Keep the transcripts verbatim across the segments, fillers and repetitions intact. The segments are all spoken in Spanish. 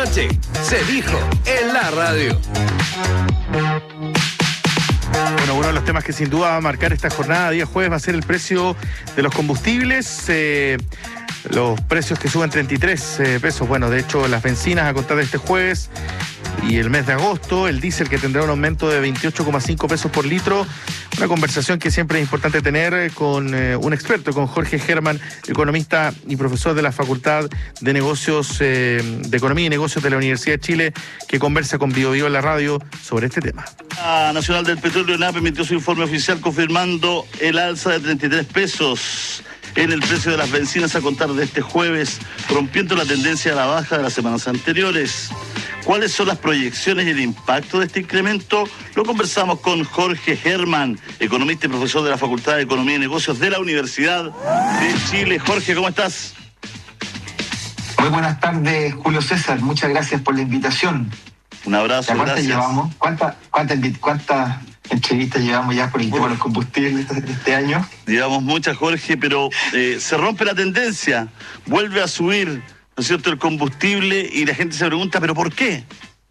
Noche, se dijo en la radio. Bueno, uno de los temas que sin duda va a marcar esta jornada, día jueves, va a ser el precio de los combustibles. Eh, los precios que suben treinta y tres eh, pesos. Bueno, de hecho, las bencinas a contar de este jueves y el mes de agosto, el diésel que tendrá un aumento de veintiocho coma cinco pesos por litro. Una conversación que siempre es importante tener con eh, un experto, con Jorge Germán, economista y profesor de la Facultad de Negocios, eh, de Economía y Negocios de la Universidad de Chile, que conversa con Bio Bio en la radio sobre este tema. La Nacional del Petróleo, N A P, emitió su informe oficial confirmando el alza de treinta y tres pesos en el precio de las bencinas a contar de este jueves, rompiendo la tendencia a la baja de las semanas anteriores. ¿Cuáles son las proyecciones y el impacto de este incremento? Lo conversamos con Jorge Germán, economista y profesor de la Facultad de Economía y Negocios de la Universidad de Chile. Jorge, ¿cómo estás? Muy buenas tardes, Julio César. Muchas gracias por la invitación. Un abrazo, ¿Cuántas gracias. llevamos? ¿Cuántas, cuántas, cuántas entrevistas llevamos ya por el tema de los combustibles de este año? Llevamos muchas, Jorge, pero eh, se rompe la tendencia. Vuelve a subir, ¿no es cierto?, el combustible y la gente se pregunta, ¿pero por qué?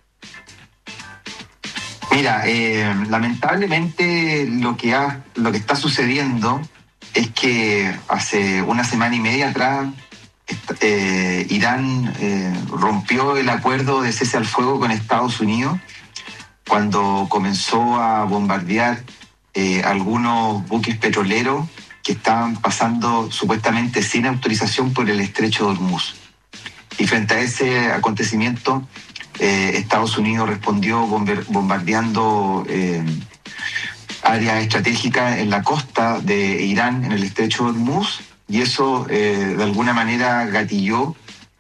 Mira, eh, lamentablemente lo que, ha, lo que está sucediendo es que hace una semana y media atrás eh, Irán eh, rompió el acuerdo de cese al fuego con Estados Unidos cuando comenzó a bombardear eh, algunos buques petroleros que estaban pasando supuestamente sin autorización por el estrecho de Hormuz. Y frente a ese acontecimiento, eh, Estados Unidos respondió bombardeando eh, áreas estratégicas en la costa de Irán, en el estrecho de Hormuz, y eso eh, de alguna manera gatilló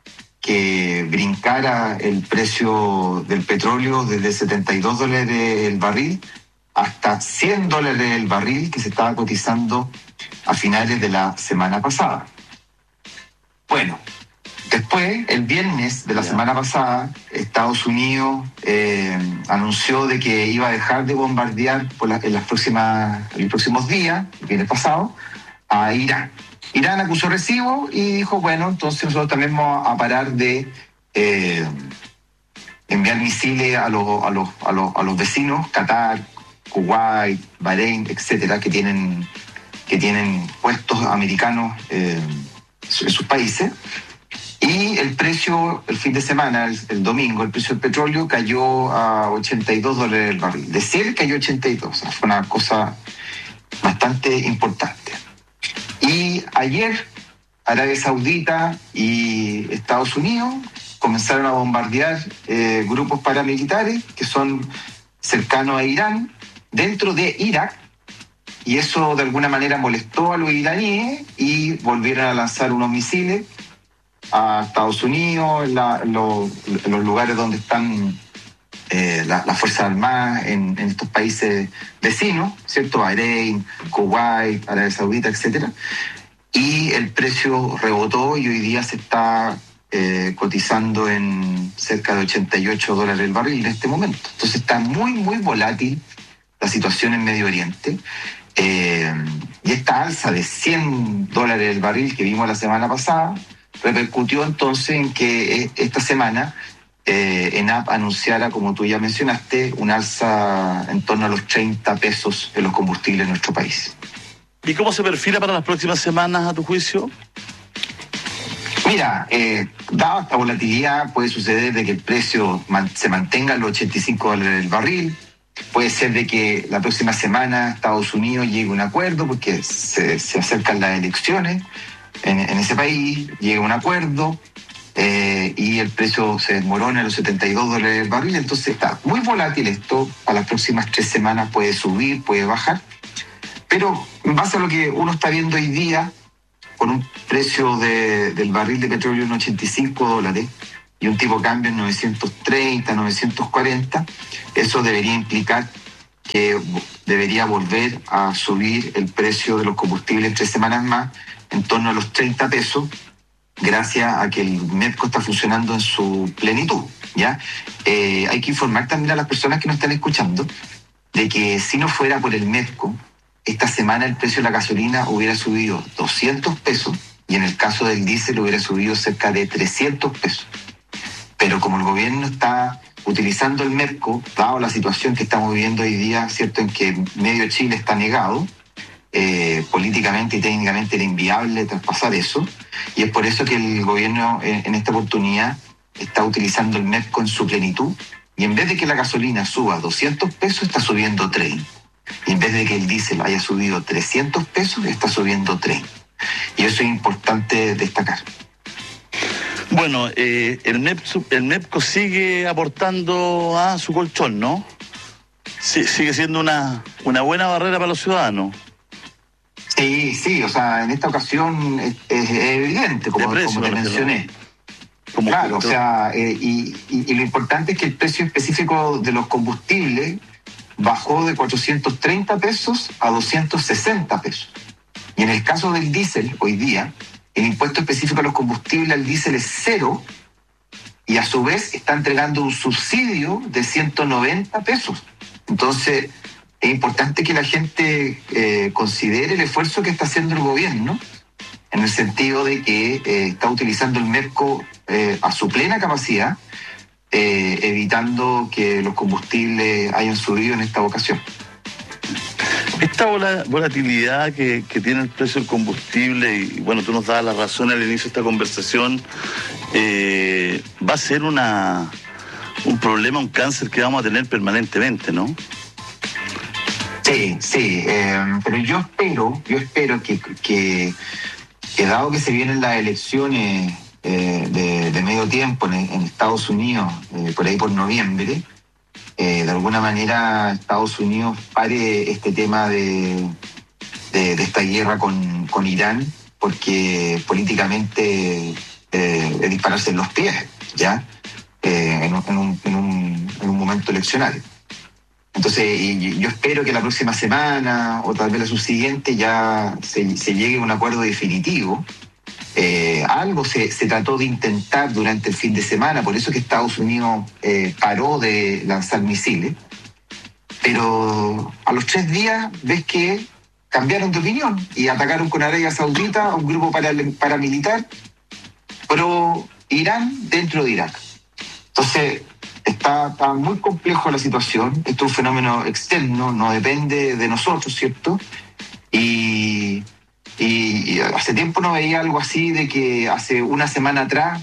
que brincara el precio del petróleo desde setenta y dos dólares el barril hasta cien dólares el barril, que se estaba cotizando a finales de la semana pasada. Bueno, después, el viernes de la yeah. semana pasada, Estados Unidos eh, anunció de que iba a dejar de bombardear por la, en, las próximas, en los próximos días, el viernes pasado, a Irán. Irán acusó recibo y dijo, bueno, entonces nosotros también vamos a parar de eh, enviar misiles a los, a, los, a, los, a los vecinos, Qatar, Kuwait, Bahrein, etcétera, que tienen, que tienen puestos americanos eh, en sus países. Y el precio, el fin de semana, el, el domingo, el precio del petróleo cayó a ochenta y dos dólares el barril. De cien cayó a ochenta y dos, o sea, fue una cosa bastante importante. Y ayer, Arabia Saudita y Estados Unidos comenzaron a bombardear eh, grupos paramilitares que son cercanos a Irán, dentro de Irak, y eso de alguna manera molestó a los iraníes y volvieron a lanzar unos misiles a Estados Unidos, en, la, en, los, en los lugares donde están eh, las la Fuerzas Armadas en, en estos países vecinos, ¿cierto? Bahrein, Kuwait, Arabia Saudita, etcétera. Y el precio rebotó y hoy día se está eh, cotizando en cerca de ochenta y ocho dólares el barril en este momento. Entonces está muy, muy volátil la situación en Medio Oriente. Eh, y esta alza de cien dólares el barril que vimos la semana pasada repercutió entonces en que esta semana eh, N A P anunciara, como tú ya mencionaste, un alza en torno a los treinta pesos en los combustibles en nuestro país. ¿Y cómo se perfila para las próximas semanas, a tu juicio? Mira, eh, dada esta volatilidad, puede suceder de que el precio man, se mantenga en los ochenta y cinco dólares el barril. Puede ser de que la próxima semana Estados Unidos llegue a un acuerdo porque se, se acercan las elecciones en, en ese país, llegue a un acuerdo eh, y el precio se desmorona en los setenta y dos dólares el barril. Entonces está muy volátil esto. Para las próximas tres semanas puede subir, puede bajar. Pero en base a lo que uno está viendo hoy día, con un precio de, del barril de petróleo en ochenta y cinco dólares y un tipo de cambio en novecientos treinta, novecientos cuarenta, eso debería implicar que debería volver a subir el precio de los combustibles en tres semanas más, en torno a los treinta pesos, gracias a que el MEPCO está funcionando en su plenitud, ¿ya? Eh, hay que informar también a las personas que nos están escuchando de que si no fuera por el MEPCO, esta semana el precio de la gasolina hubiera subido doscientos pesos y en el caso del diésel hubiera subido cerca de trescientos pesos. Pero como el gobierno está utilizando el MEPCO, dado la situación que estamos viviendo hoy día, cierto, en que medio Chile está negado, eh, políticamente y técnicamente era inviable traspasar eso, y es por eso que el gobierno en, en esta oportunidad está utilizando el MEPCO en su plenitud, y en vez de que la gasolina suba doscientos pesos, está subiendo treinta. Y en vez de que el diésel haya subido trescientos pesos, está subiendo treinta. Y eso es importante destacar. Bueno, eh, el, MEPCO, el MEPCO sigue aportando a su colchón, ¿no? Sí, sigue siendo una, una buena barrera para los ciudadanos. Sí, sí, o sea, en esta ocasión es, es evidente, como, precio, como te mencioné. Como claro, justo. o sea, eh, y, y, y lo importante es que el precio específico de los combustibles bajó de cuatrocientos treinta pesos a doscientos sesenta pesos. Y en el caso del diésel, hoy día, el impuesto específico a los combustibles al diésel es cero, y a su vez está entregando un subsidio de ciento noventa pesos. Entonces, es importante que la gente eh, considere el esfuerzo que está haciendo el gobierno, en el sentido de que eh, está utilizando el MEPCO eh, a su plena capacidad, eh, evitando que los combustibles hayan subido en esta ocasión. Esta volatilidad que, que tiene el precio del combustible, y bueno, tú nos dabas la razón al inicio de esta conversación, eh, va a ser una un problema, un cáncer que vamos a tener permanentemente, ¿no? Sí, sí, eh, pero yo espero, yo espero que, que, que dado que se vienen las elecciones eh, de, de medio tiempo en, en Estados Unidos, eh, por ahí por noviembre, eh, de alguna manera Estados Unidos pare este tema de, de, de esta guerra con, con Irán, porque políticamente eh, es dispararse en los pies, ¿ya? Eh, en, en, un, en, un, en un momento eleccionario. Entonces, y yo espero que la próxima semana o tal vez la subsiguiente ya se, se llegue a un acuerdo definitivo. Eh, algo se, se trató de intentar durante el fin de semana, por eso que Estados Unidos eh, paró de lanzar misiles, pero a los tres días ves que cambiaron de opinión y atacaron con Arabia Saudita a un grupo paramilitar pro Irán dentro de Irak. Entonces, Está, está muy complejo la situación. Esto es un fenómeno externo, no depende de nosotros, ¿cierto? Y, y, y hace tiempo no veía algo así, de que hace una semana atrás...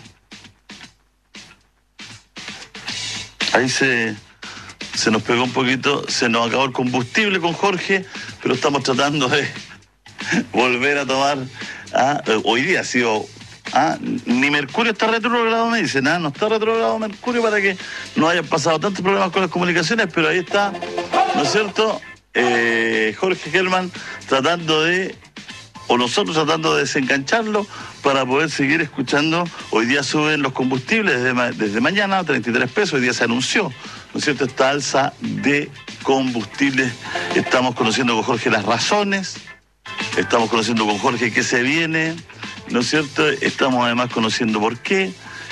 Ahí se, se nos pegó un poquito, se nos acabó el combustible con Jorge, pero estamos tratando de volver a tomar... Ah, hoy día ha sido... Ah, ni Mercurio está retrogrado, me dicen, ah, no está retrogrado Mercurio para que no hayan pasado tantos problemas con las comunicaciones, pero ahí está, ¿no es cierto? Eh, Jorge Gelman tratando de, o nosotros tratando de desengancharlo para poder seguir escuchando. Hoy día suben los combustibles desde, desde mañana, treinta y tres pesos, hoy día se anunció, ¿no es cierto?, esta alza de combustibles. Estamos conociendo con Jorge las razones, estamos conociendo con Jorge qué se viene, ¿no es cierto? Estamos además conociendo por qué.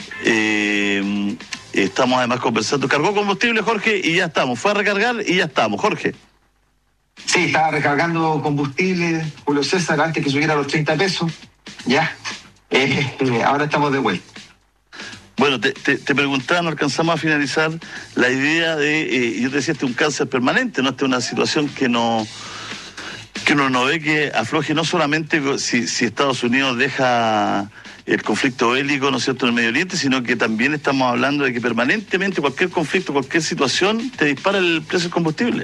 Eh, estamos además conversando. Cargó combustible, Jorge, y ya estamos. Fue a recargar y ya estamos. Jorge. Sí, estaba recargando combustible, Julio César, antes que subiera a los treinta pesos. Ya. Eh, eh, ahora estamos de vuelta. Bueno, te, te, te preguntaba, no alcanzamos a finalizar la idea de... Eh, yo te decía, este es un cáncer permanente, ¿no? Esta es una situación que no... que uno no ve que afloje, no solamente si, si Estados Unidos deja el conflicto bélico, ¿no es cierto?, en el Medio Oriente, sino que también estamos hablando de que permanentemente cualquier conflicto, cualquier situación, te dispara el precio del combustible.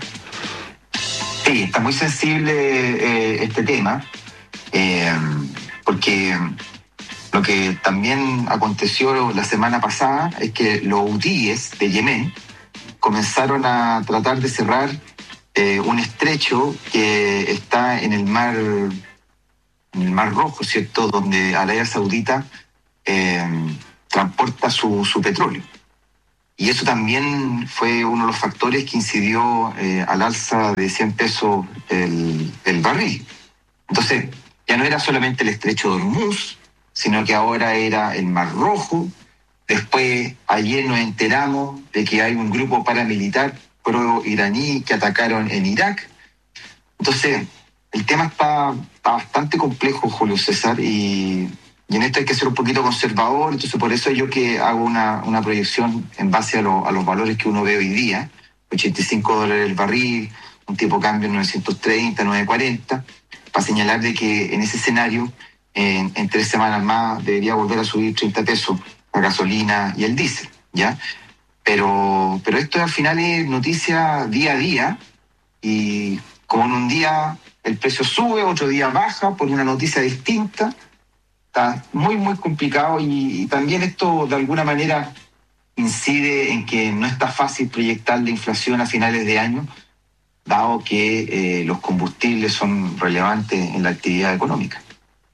Sí, está muy sensible eh, este tema, eh, porque lo que también aconteció la semana pasada es que los hutíes de Yemen comenzaron a tratar de cerrar Eh, un estrecho que está en el mar, en el mar Rojo, ¿cierto?, donde Arabia Saudita eh, transporta su, su petróleo. Y eso también fue uno de los factores que incidió eh, al alza de cien pesos el, el barril. Entonces, ya no era solamente el estrecho de Hormuz, sino que ahora era el mar Rojo. Después, ayer nos enteramos de que hay un grupo paramilitar pro-iraní que atacaron en Irak. Entonces, el tema está, está bastante complejo, Julio César, y, y en esto hay que ser un poquito conservador, entonces por eso yo que hago una, una proyección en base a, lo, a los valores que uno ve hoy día, ochenta y cinco dólares el barril, un tipo de cambio en novecientos treinta, novecientos cuarenta, para señalar de que en ese escenario, en, en tres semanas más, debería volver a subir treinta pesos la gasolina y el diésel, ¿ya? Pero, pero esto al final es noticia día a día, y como en un día el precio sube, otro día baja por una noticia distinta, está muy, muy complicado, y, y también esto de alguna manera incide en que no está fácil proyectar la inflación a finales de año, dado que eh, los combustibles son relevantes en la actividad económica.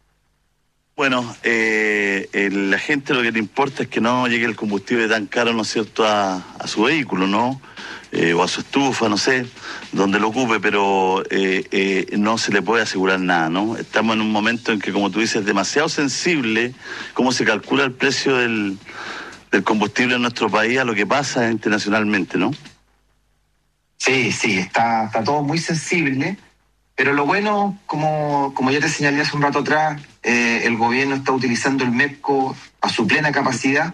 Bueno, eh, eh, la gente lo que le importa es que no llegue el combustible tan caro, ¿no es cierto?, a, a su vehículo, ¿no? Eh, o a su estufa, no sé, donde lo ocupe, pero eh, eh, no se le puede asegurar nada, ¿no? Estamos en un momento en que, como tú dices, es demasiado sensible cómo se calcula el precio del, del combustible en nuestro país a lo que pasa internacionalmente, ¿no? Sí, sí, está, está todo muy sensible, pero lo bueno, como, como ya te señalé hace un rato atrás, eh, el gobierno está utilizando el MEPCO a su plena capacidad,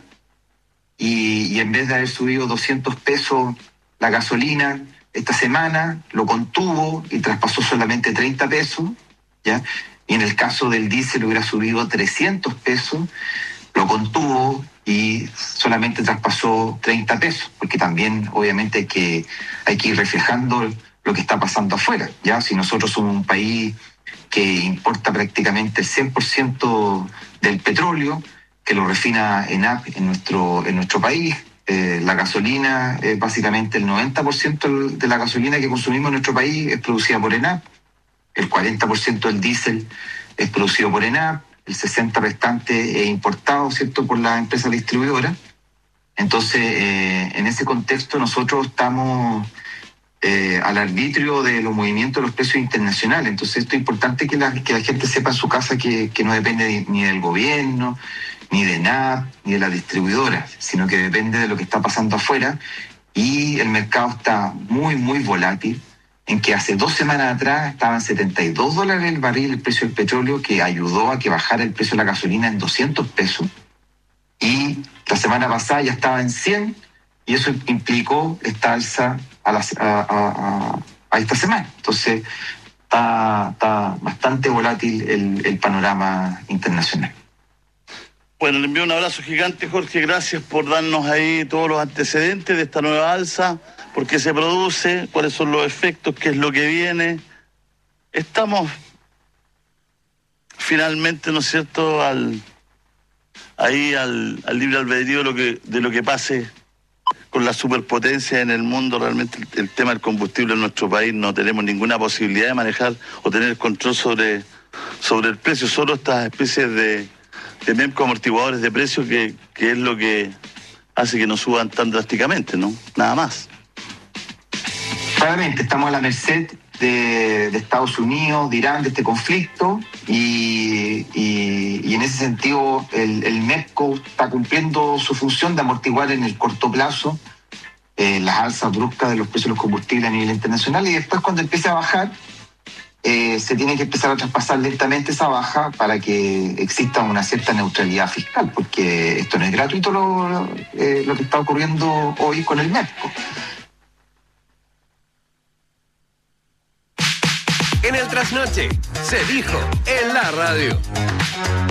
y, y en vez de haber subido doscientos pesos la gasolina esta semana, lo contuvo y traspasó solamente treinta pesos, ¿ya? Y en el caso del diésel hubiera subido trescientos pesos, lo contuvo y solamente traspasó treinta pesos, porque también obviamente hay que, hay que ir reflejando lo que está pasando afuera, ¿ya? Si nosotros somos un país que importa prácticamente el cien por ciento del petróleo, que lo refina ENAP en nuestro, en nuestro país, eh, la gasolina, eh, básicamente el noventa por ciento de la gasolina que consumimos en nuestro país es producida por ENAP, el cuarenta por ciento del diésel es producido por ENAP, el sesenta por ciento restante es importado, ¿cierto?, por la empresa distribuidora. Entonces, eh, en ese contexto nosotros estamos eh, al arbitrio de los movimientos de los precios internacionales. Entonces, esto es importante que la, que la gente sepa en su casa que, que no depende de, ni del gobierno, ni de ENAP, ni de la distribuidora, sino que depende de lo que está pasando afuera, y el mercado está muy, muy volátil, en que hace dos semanas atrás estaban setenta y dos dólares el barril el precio del petróleo, que ayudó a que bajara el precio de la gasolina en doscientos pesos, y la semana pasada ya estaba en cien, y eso implicó esta alza a, la, a, a, a esta semana. Entonces está, está bastante volátil el, el panorama internacional. Bueno, le envío un abrazo gigante, Jorge, gracias por darnos ahí todos los antecedentes de esta nueva alza, por qué se produce, cuáles son los efectos, qué es lo que viene. Estamos finalmente, ¿no es cierto?, al, ahí al, al libre albedrío de lo que, de lo que pase con la superpotencia en el mundo. Realmente el, el tema del combustible en nuestro país no tenemos ninguna posibilidad de manejar o tener control sobre, sobre el precio, solo estas especies de, de MEPCO amortiguadores de precios que, que es lo que hace que no suban tan drásticamente, ¿no? Nada más. Claramente estamos a la merced de, de Estados Unidos, de Irán, de este conflicto, y, y, y en ese sentido el, el MEPCO está cumpliendo su función de amortiguar en el corto plazo eh, las alzas bruscas de los precios de los combustibles a nivel internacional, y después, cuando empiece a bajar, eh, se tiene que empezar a traspasar lentamente esa baja para que exista una cierta neutralidad fiscal, porque esto no es gratuito lo, eh, lo que está ocurriendo hoy con el MEPCO. En el trasnoche se dijo en la radio.